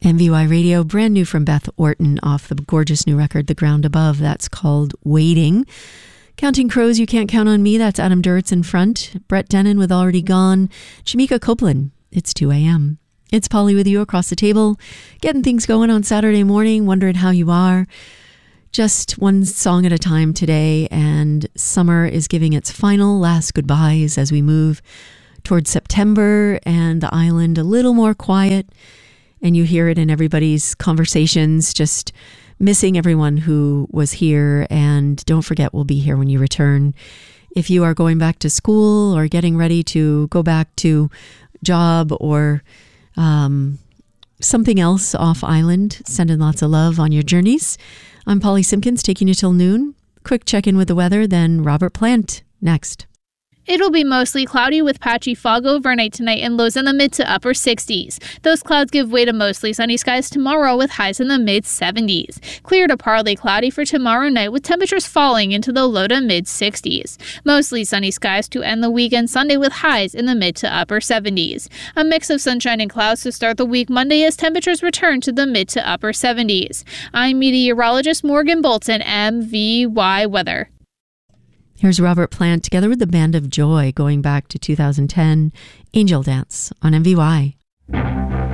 MVY Radio, brand new from Beth Orton off the gorgeous new record, The Ground Above. That's called Waiting. Counting Crows, You Can't Count on Me. That's Adam Duritz in front. Brett Dennen with Already Gone. Shamika Copeland, It's 2 a.m. It's Polly with you across the table, getting things going on Saturday morning, wondering how you are. Just one song at a time today, and summer is giving its final last goodbyes as we move towards September and the island a little more quiet. And you hear it in everybody's conversations, just missing everyone who was here. And don't forget, we'll be here when you return. If you are going back to school or getting ready to go back to job or something else off island, sending lots of love on your journeys. I'm Polly Simpkins, taking you till noon. Quick check-in with the weather, then Robert Plant next. It'll be mostly cloudy with patchy fog overnight tonight and lows in the mid to upper 60s. Those clouds give way to mostly sunny skies tomorrow with highs in the mid 70s. Clear to partly cloudy for tomorrow night with temperatures falling into the low to mid 60s. Mostly sunny skies to end the weekend Sunday with highs in the mid to upper 70s. A mix of sunshine and clouds to start the week Monday as temperatures return to the mid to upper 70s. I'm meteorologist Morgan Bolton, MVY Weather. Here's Robert Plant together with the Band of Joy going back to 2010, Angel Dance on MVY.